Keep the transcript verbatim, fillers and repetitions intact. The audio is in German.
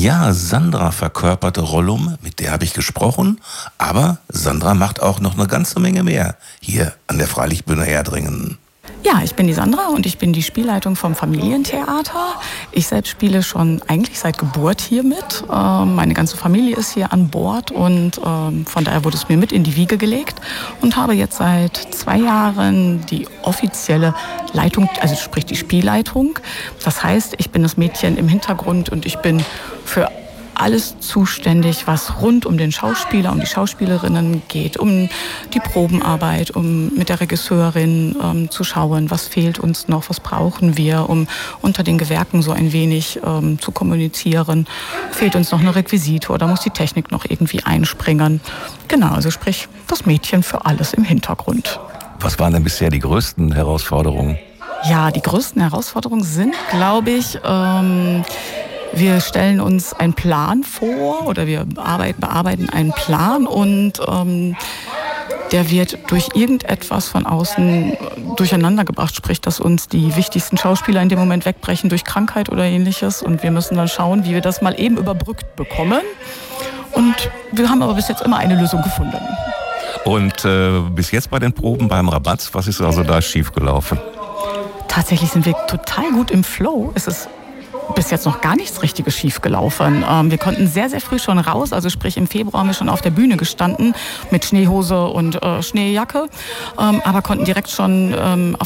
Ja, Sandra verkörperte Rollum, mit der habe ich gesprochen. Aber Sandra macht auch noch eine ganze Menge mehr hier an der Freilichtbühne Erdringen. Ja, ich bin die Sandra und ich bin die Spielleitung vom Familientheater. Ich selbst spiele schon eigentlich seit Geburt hier mit. Ähm, meine ganze Familie ist hier an Bord und ähm, von daher wurde es mir mit in die Wiege gelegt und habe jetzt seit zwei Jahren die offizielle Leitung, also sprich die Spielleitung. Das heißt, ich bin das Mädchen im Hintergrund und ich bin für alles zuständig, was rund um den Schauspieler, um die Schauspielerinnen geht, um die Probenarbeit, um mit der Regisseurin ähm, zu schauen, was fehlt uns noch, was brauchen wir, um unter den Gewerken so ein wenig ähm, zu kommunizieren. Fehlt uns noch eine Requisite oder muss die Technik noch irgendwie einspringen? Genau, also sprich, das Mädchen für alles im Hintergrund. Was waren denn bisher die größten Herausforderungen? Ja, die größten Herausforderungen sind, glaube ich, ähm, wir stellen uns einen Plan vor oder wir bearbeiten, bearbeiten einen Plan und ähm, der wird durch irgendetwas von außen durcheinander gebracht, sprich, dass uns die wichtigsten Schauspieler in dem Moment wegbrechen durch Krankheit oder ähnliches und wir müssen dann schauen, wie wir das mal eben überbrückt bekommen und wir haben aber bis jetzt immer eine Lösung gefunden. Und äh, bis jetzt bei den Proben beim Rabatz, was ist also da schiefgelaufen? Tatsächlich sind wir total gut im Flow. Es ist bis jetzt noch gar nichts Richtiges schief gelaufen. Ähm, wir konnten sehr, sehr früh schon raus, also sprich im Februar haben wir schon auf der Bühne gestanden mit Schneehose und äh, Schneejacke, ähm, aber konnten direkt schon ähm,